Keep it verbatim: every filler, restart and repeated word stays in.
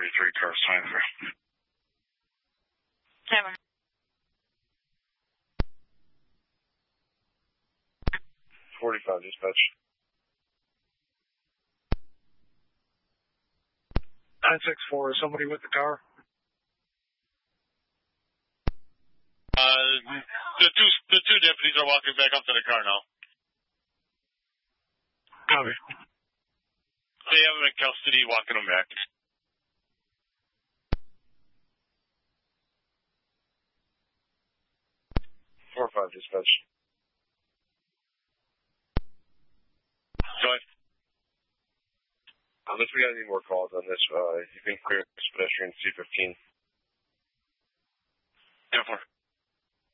forty-three cars flying through. Seven. forty-five, dispatch. nine six four, is somebody with the car? Uh, the two, the two deputies are walking back up to the car now. Copy. They have them in custody, walking them back. four five, dispatch. Go ahead. Unless we got any more calls on this, uh, you can clear this pedestrian C fifteen. ten four.